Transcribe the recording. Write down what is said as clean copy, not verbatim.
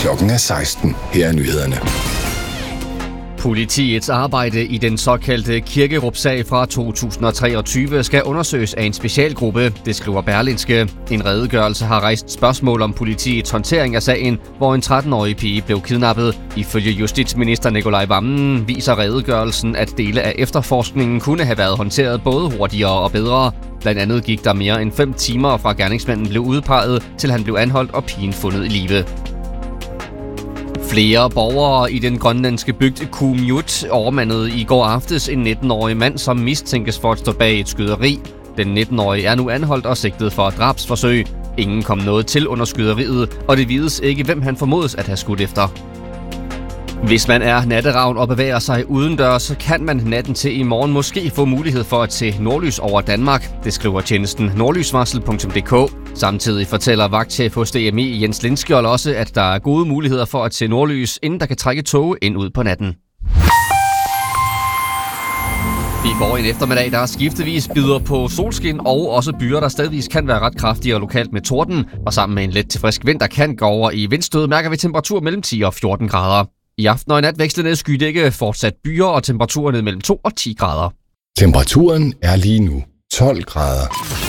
Klokken er 16. Her er nyhederne. Politiets arbejde i den såkaldte Kirkerup-sag fra 2023 skal undersøges af en specialgruppe, det skriver Berlingske. En redegørelse har rejst spørgsmål om politiets håndtering af sagen, hvor en 13-årig pige blev kidnappet. Ifølge justitsminister Nicolai Wammen viser redegørelsen, at dele af efterforskningen kunne have været håndteret både hurtigere og bedre. Blandt andet gik der mere end 5 timer fra gerningsmanden blev udpeget, til han blev anholdt og pigen fundet i live. Flere borgere i den grønlandske bygd Kuummiut overmandede i går aftes en 19-årig mand, som mistænkes for at stå bag et skyderi. Den 19-årige er nu anholdt og sigtet for drabsforsøg. Ingen kom noget til under skyderiet, og det vides ikke, hvem han formodes at have skudt efter. Hvis man er natteravn og bevæger sig udendørs, så kan man natten til i morgen måske få mulighed for at se nordlys over Danmark. Det skriver tjenesten nordlysvarsel.dk. Samtidig fortæller vagtchef hos DMI Jens Lindskjold også, at der er gode muligheder for at se nordlys, inden der kan trække tog ind ud på natten. Vi får en eftermiddag, der skiftevis byder på solskin og også byer, der stadigvis kan være ret kraftige og lokalt med torden. Og sammen med en let til frisk vind, der kan gå over i vindstød, mærker vi temperatur mellem 10 og 14 grader. I aften og i nat vekslende skydække, fortsat byer og temperaturer ned mellem 2 og 10 grader. Temperaturen er lige nu 12 grader.